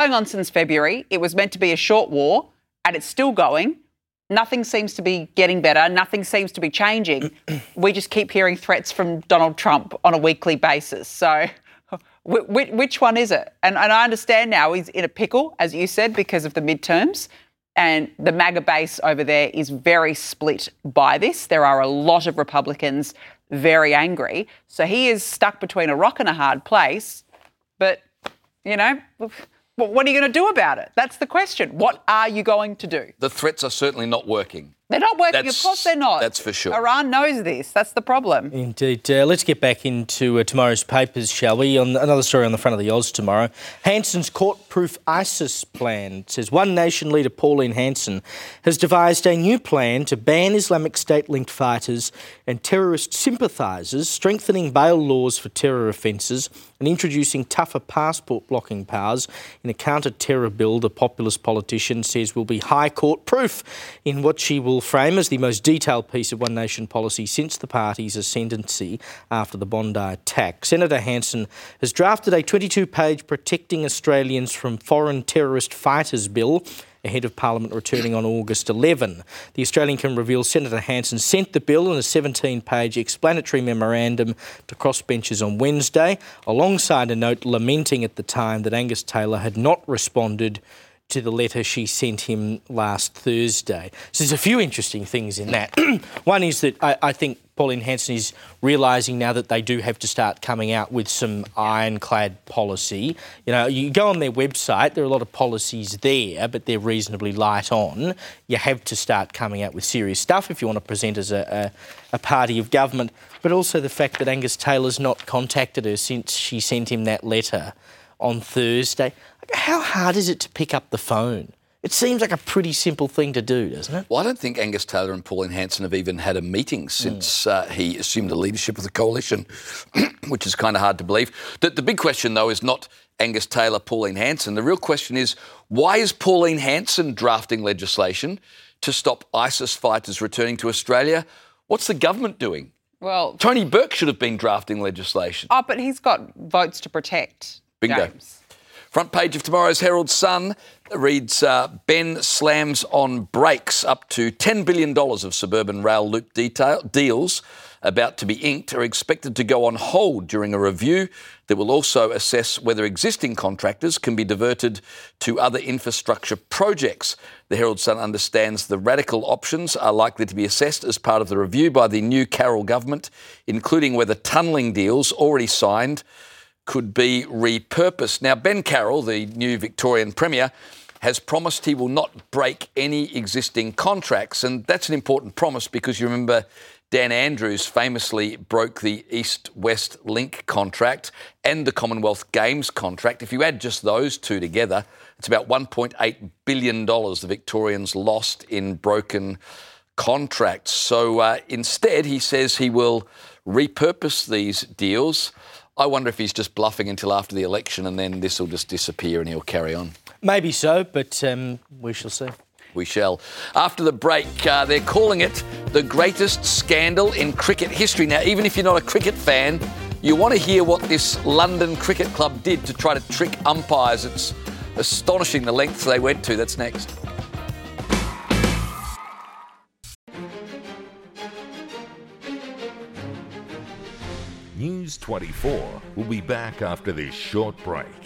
going on since February. It was meant to be a short war, and it's still going. Nothing seems to be getting better. Nothing seems to be changing. We just keep hearing threats from Donald Trump on a weekly basis. So which one is it? And I understand now he's in a pickle, as you said, because of the midterms. And the MAGA base over there is very split by this. There are a lot of Republicans very angry. So he is stuck between a rock and a hard place. But, you know, what are you going to do about it? That's the question. What are you going to do? The threats are certainly not working. They're not working. Of course they're not. That's for sure. Iran knows this. That's the problem. Indeed. Let's get back into tomorrow's papers, shall we? On another story on the front of the Oz tomorrow. Hanson's court-proof ISIS plan. It says One Nation leader Pauline Hanson has devised a new plan to ban Islamic State-linked fighters and terrorist sympathisers, strengthening bail laws for terror offences and introducing tougher passport blocking powers in a counter-terror bill the populist politician says will be high court proof in what she will frame as the most detailed piece of One Nation policy since the party's ascendancy after the Bondi attack. Senator Hanson has drafted a 22-page Protecting Australians from Foreign Terrorist Fighters bill ahead of Parliament returning on August 11. The Australian can reveal Senator Hanson sent the bill in a 17-page explanatory memorandum to crossbenchers on Wednesday, alongside a note lamenting at the time that Angus Taylor had not responded to the letter she sent him last Thursday. So there's a few interesting things in that. One is that I think Pauline Hanson is realising now that they do have to start coming out with some ironclad policy. You know, you go on their website, there are a lot of policies there, but they're reasonably light on. You have to start coming out with serious stuff if you want to present as a party of government, but also the fact that Angus Taylor's not contacted her since she sent him that letter on Thursday. How hard is it to pick up the phone? It seems like a pretty simple thing to do, doesn't it? Well, I don't think Angus Taylor and Pauline Hanson have even had a meeting since he assumed the leadership of the coalition, which is kind of hard to believe. The big question, though, is not Angus Taylor, Pauline Hanson. The real question is, why is Pauline Hanson drafting legislation to stop ISIS fighters returning to Australia? What's the government doing? Well, Tony Burke should have been drafting legislation. Oh, but he's got votes to protect. Bingo. James. Front page of tomorrow's Herald Sun reads, Ben slams on brakes. Up to $10 billion of suburban rail loop deals about to be inked are expected to go on hold during a review that will also assess whether existing contractors can be diverted to other infrastructure projects. The Herald Sun understands the radical options are likely to be assessed as part of the review by the new Carroll government, including whether tunnelling deals already signed could be repurposed. Now, Ben Carroll, the new Victorian Premier, has promised he will not break any existing contracts. And that's an important promise because you remember Dan Andrews famously broke the East-West Link contract and the Commonwealth Games contract. If you add just those two together, it's about $1.8 billion the Victorians lost in broken contracts. So instead, he says he will repurpose these deals. I wonder if he's just bluffing until after the election and then this will just disappear and he'll carry on. Maybe so, but we shall see. We shall. After the break, they're calling it the greatest scandal in cricket history. Now, even if you're not a cricket fan, you want to hear what this London Cricket Club did to try to trick umpires. It's astonishing the lengths they went to. That's next. News 24 will be back after this short break.